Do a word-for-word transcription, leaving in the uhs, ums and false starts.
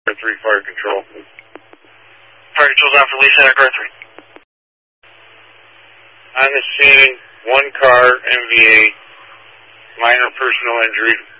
Car three, fire control. Fire control's out for Lee Center, car three. On the scene, one car, M V A, minor personal injury.